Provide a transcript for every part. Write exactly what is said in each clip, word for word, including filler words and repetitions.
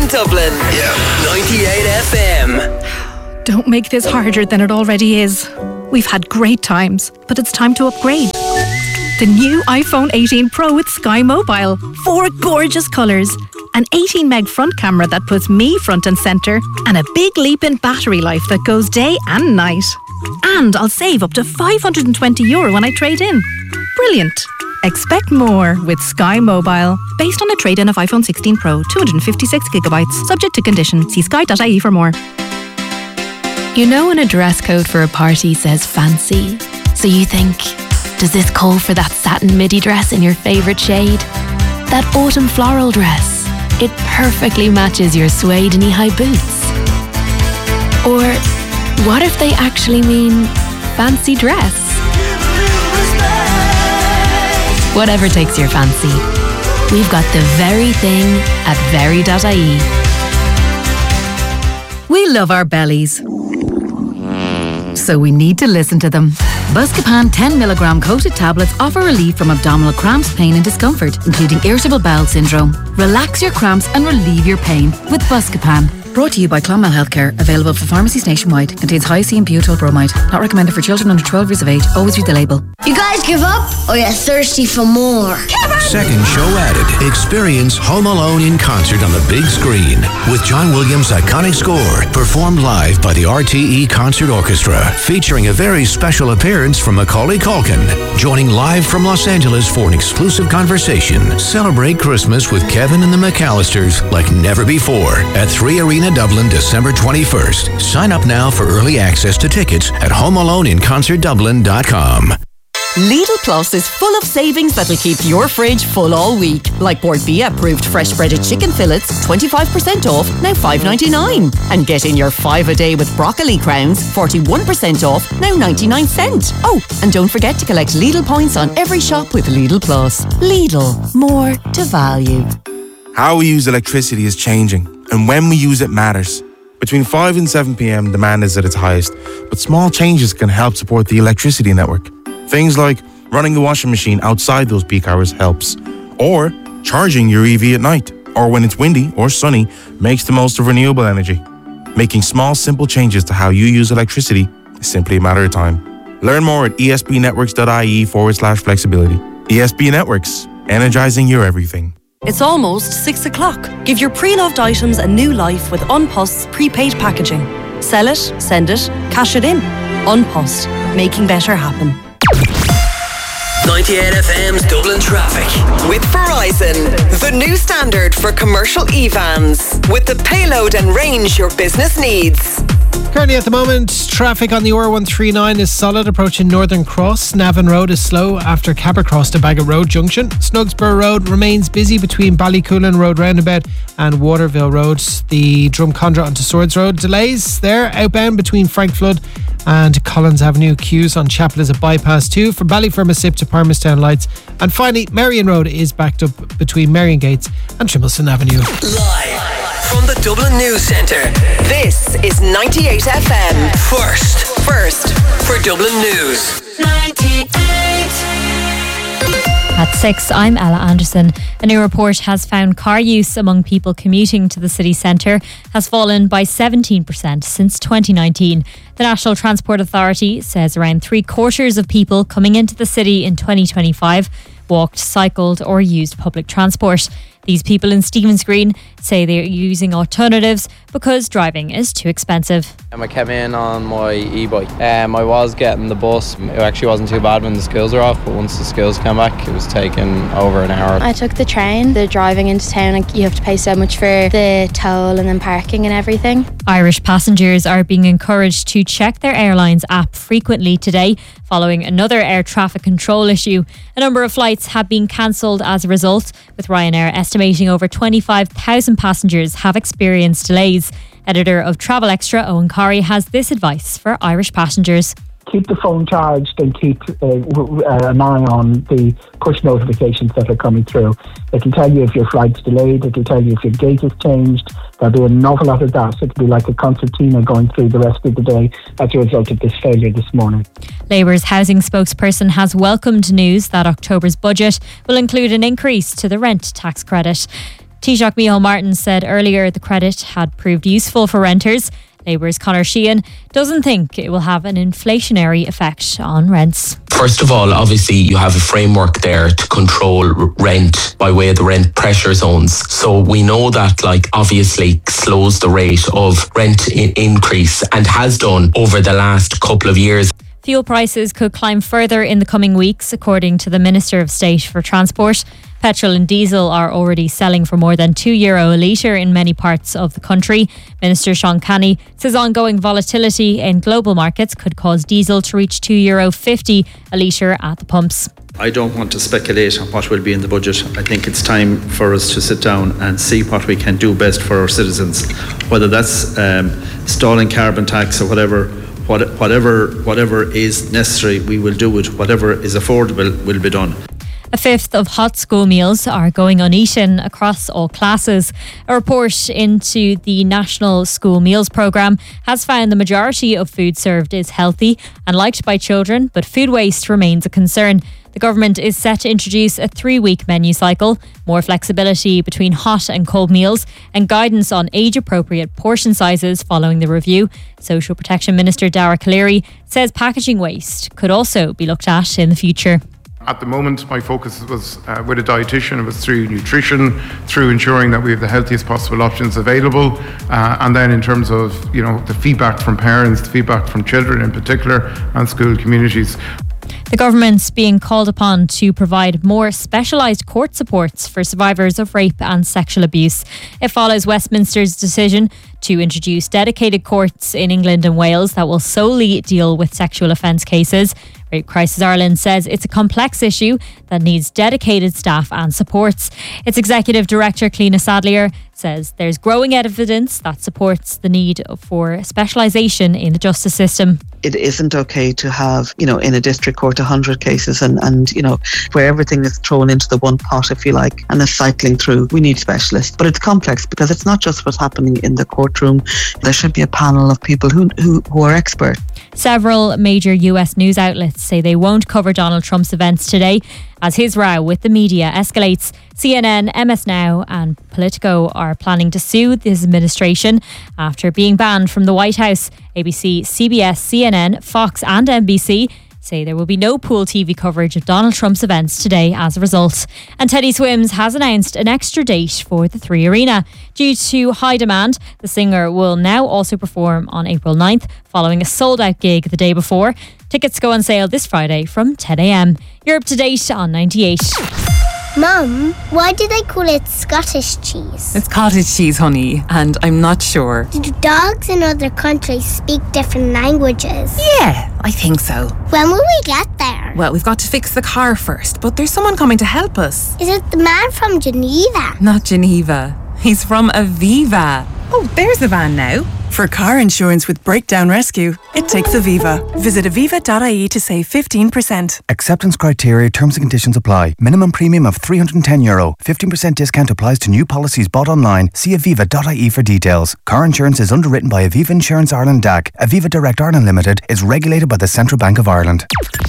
in Dublin. Yeah. ninety-eight F M. Don't make this harder than it already is. We've had great times, but it's time to upgrade. The new iPhone eighteen Pro with Sky Mobile. Four gorgeous colours. An eighteen meg front camera that puts me front and centre. And a big leap in battery life that goes day and night. And I'll save up to five hundred twenty euro when I trade in. Brilliant. Expect more with Sky Mobile. Based on a trade-in of iPhone sixteen Pro, two hundred fifty-six gigabytes. Subject to condition. See sky dot I E for more. You know when a dress code for a party says fancy, so you think, does this call for that satin midi dress in your favourite shade? That autumn floral dress, it perfectly matches your suede knee-high boots. Or what if they actually mean fancy dress? Whatever takes your fancy, we've got the very thing at very dot I E. We love our bellies, so we need to listen to them. Buscopan ten milligram coated tablets offer relief from abdominal cramps, pain and discomfort, including irritable bowel syndrome. Relax your cramps and relieve your pain with Buscopan. Brought to you by Clonmel Healthcare. Available for pharmacies nationwide. Contains hyoscine butyl bromide. Not recommended for children under twelve years of age. Always read the label. You guys give up, or you're thirsty for more? Second show added. Experience Home Alone in concert on the big screen with John Williams' iconic score performed live by the R T E Concert Orchestra, featuring a very special appearance from Macaulay Culkin, joining live from Los Angeles for an exclusive conversation. Celebrate Christmas with Kevin and the McAllisters like never before at three Arena Dublin, December twenty-first. Sign up now for early access to tickets at home alone in concert dublin dot com. Lidl Plus is full of savings that'll keep your fridge full all week. Like Board B approved fresh breaded chicken fillets, twenty-five percent off, now five ninety-nine. And get in your five a day with broccoli crowns, forty-one percent off, now ninety-nine cent. Oh, and don't forget to collect Lidl points on every shop with Lidl Plus. Lidl, more to value. How we use electricity is changing, and when we use it matters. Between five and seven p.m, demand is at its highest, but small changes can help support the electricity network. Things like running the washing machine outside those peak hours helps, or charging your E V at night, or when it's windy or sunny, makes the most of renewable energy. Making small, simple changes to how you use electricity is simply a matter of time. Learn more at esbnetworks.ie forward slash flexibility. E S B Networks, energizing your everything. It's almost six o'clock. Give your pre-loved items a new life with Unpost's prepaid packaging. Sell it, send it, cash it in. Unpost, making better happen. ninety-eight F M's Dublin Traffic. With Verizon, the new standard for commercial e-vans. With the payload and range your business needs. Currently at the moment, traffic on the O R one thirty-nine is solid approaching Northern Cross. Navan Road is slow after Cabercross to Bagot Road Junction. Snugsborough Road remains busy between Ballycoolan Road Roundabout and Waterville Road. The Drumcondra onto Swords Road. Delays there outbound between Frank Flood and Collins Avenue. Queues on Chapel is a bypass too for Ballyfermosip to Parmastown Lights. And finally, Marion Road is backed up between Marion Gates and Trimbleston Avenue. Live from the Dublin News Centre, this is ninety-eight F M. First, first for Dublin News. ninety-eight. At six, I'm Ella Anderson. A new report has found car use among people commuting to the city centre has fallen by seventeen percent since twenty nineteen. The National Transport Authority says around three quarters of people coming into the city in twenty twenty-five walked, cycled or used public transport. These people in Stephen's Green say they're using alternatives because driving is too expensive. Um, I came in on my e-bike. Um, I was getting the bus. It actually wasn't too bad when the schools were off, but once the schools came back, it was taking over an hour. I took the train. The driving into town, like, you have to pay so much for the toll and then parking and everything. Irish passengers are being encouraged to check their airline's app frequently today, following another air traffic control issue. A number of flights have been cancelled as a result, with Ryanair estimating over twenty-five thousand passengers have experienced delays. Editor of Travel Extra, Owen Corrie, has this advice for Irish passengers. Keep the phone charged and keep uh, uh, an eye on the push notifications that are coming through. It'll tell you if your flight's delayed, it'll tell you if your gate is changed. There'll be an awful lot of that. It'll be like a concertina going through the rest of the day as a result of this failure this morning. Labour's housing spokesperson has welcomed news that October's budget will include an increase to the rent tax credit. Taoiseach Micheál Martin said earlier the credit had proved useful for renters. Labour's Conor Sheehan doesn't think it will have an inflationary effect on rents. First of all, obviously you have a framework there to control rent by way of the rent pressure zones. So we know that like obviously slows the rate of rent increase and has done over the last couple of years. Fuel prices could climb further in the coming weeks, according to the Minister of State for Transport. Petrol and diesel are already selling for more than two euro a litre in many parts of the country. Minister Sean Canny says ongoing volatility in global markets could cause diesel to reach two euro fifty a litre at the pumps. I don't want to speculate on what will be in the budget. I think it's time for us to sit down and see what we can do best for our citizens, whether that's um, stalling carbon tax or whatever. What, whatever, whatever is necessary, we will do it. Whatever is affordable will be done. A fifth of hot school meals are going uneaten across all classes. A report into the National School Meals Programme has found the majority of food served is healthy and liked by children, but food waste remains a concern. The government is set to introduce a three-week menu cycle, more flexibility between hot and cold meals, and guidance on age-appropriate portion sizes following the review. Social Protection Minister Dara Calleary says packaging waste could also be looked at in the future. At the moment, my focus was uh, with a dietitian. It was through nutrition, through ensuring that we have the healthiest possible options available, uh, and then in terms of, you know, the feedback from parents, the feedback from children in particular, and school communities. The government's being called upon to provide more specialised court supports for survivors of rape and sexual abuse. It follows Westminster's decision to introduce dedicated courts in England and Wales that will solely deal with sexual offence cases. Rape Crisis Ireland says it's a complex issue that needs dedicated staff and supports. Its Executive Director, Cliona Sadlier, says there's growing evidence that supports the need for specialisation in the justice system. It isn't okay to have, you know, in a district court one hundred cases and, and, you know, where everything is thrown into the one pot, if you like, and is cycling through. We need specialists. But it's complex because it's not just what's happening in the courtroom. There should be a panel of people who, who, who are expert. Several major U S news outlets say they won't cover Donald Trump's events today as his row with the media escalates. C N N, M S Now and Politico are planning to sue this administration after being banned from the White House. A B C, C B S, C N N, Fox and N B C say there will be no pool T V coverage of Donald Trump's events today as a result. And Teddy Swims has announced an extra date for the Three Arena. Due to high demand, the singer will now also perform on April ninth following a sold-out gig the day before. Tickets go on sale this Friday from ten a.m. You're up to date on ninety-eight. Mum, why do they call it Scottish cheese? It's cottage cheese, honey, and I'm not sure. Do dogs in other countries speak different languages? Yeah, I think so. When will we get there? Well, we've got to fix the car first, but there's someone coming to help us. Is it the man from Geneva? Not Geneva. He's from Aviva. Oh, there's the van now. For car insurance with Breakdown Rescue, it takes Aviva. Visit aviva dot I E to save fifteen percent. Acceptance criteria, terms and conditions apply. Minimum premium of three hundred ten euro. fifteen percent discount applies to new policies bought online. See aviva dot I E for details. Car insurance is underwritten by Aviva Insurance Ireland D A C. Aviva Direct Ireland Limited is regulated by the Central Bank of Ireland.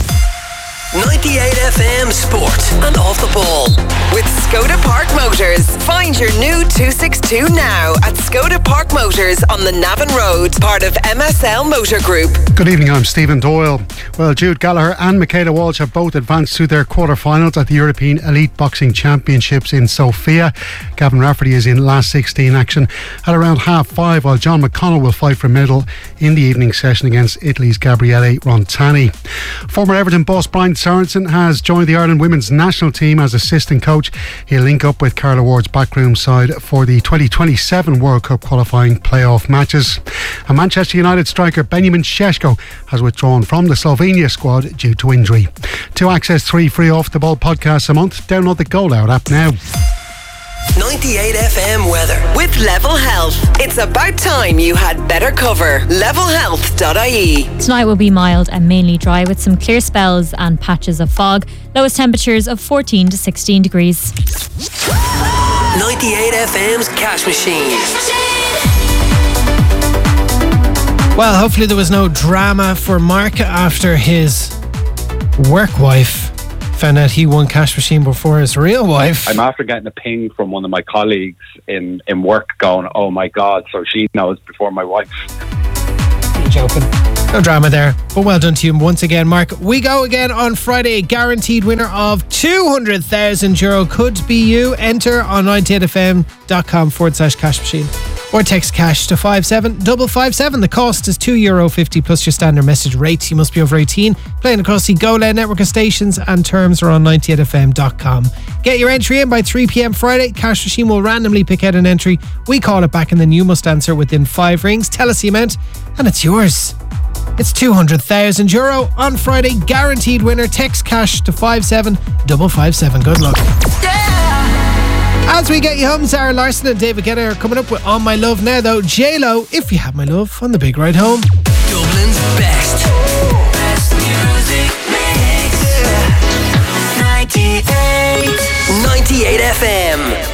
ninety-eight F M Sport and Off the Ball with Skoda Park Motors. Find your new two sixty-two now at Skoda Park Motors on the Navan Road, part of M S L Motor Group. Good evening, I'm Stephen Doyle. Well, Jude Gallagher and Michaela Walsh have both advanced to their quarter-finals at the European Elite Boxing Championships in Sofia. Gavin Rafferty is in last sixteen action at around half five, while John McConnell will fight for a medal in the evening session against Italy's Gabriele Rontani. Former Everton boss Brian Sorensen has joined the Ireland women's national team as assistant coach. He'll link up with Carla Ward's backroom side for the twenty twenty-seven World Cup qualifying playoff matches. And Manchester United striker Benjamin Šeško has withdrawn from the Slovenia squad due to injury. To access three free Off the Ball podcasts a month, download the Goal Out app now. ninety-eight F M weather with Level Health. It's about time you had better cover. level health dot I E. Tonight will be mild and mainly dry with some clear spells and patches of fog. Lowest temperatures of fourteen to sixteen degrees. ninety-eight F M's Cash Machine. Well, hopefully there was no drama for Mark after his work wife found out he won cash machine before his real wife. I'm after getting a ping from one of my colleagues in, in work going, oh my God, so she knows before my wife. You're joking. No drama there. But well done to you once again, Mark. We go again on Friday. Guaranteed winner of two hundred thousand euro could be you. Enter on ninety-eight fm.com forward slash cash machine. Or text cash to five seven five five seven. The cost is two euro fifty plus your standard message rate. You must be over eighteen. Playing across the GoLed network of stations, and terms are on ninety-eight f m dot com. Get your entry in by three p.m. Friday. Cash machine will randomly pick out an entry. We call it back and then you must answer within five rings. Tell us the amount and it's yours. It's two hundred thousand euro on Friday. Guaranteed winner. Text cash to five seven five five seven. Good luck. As we get you home, Sarah Larson and David Guetta are coming up with On My Love. Now though, J-Lo, If You Have My Love, on the big ride home. Dublin's best. Best music mix. ninety-eight. ninety-eight F M.